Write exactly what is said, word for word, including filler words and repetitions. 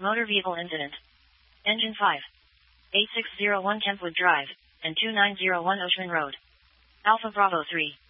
Motor vehicle incident. Engine five. eight six zero one Kentwood Drive, and two nine zero one Oshman Road. Alpha Bravo three.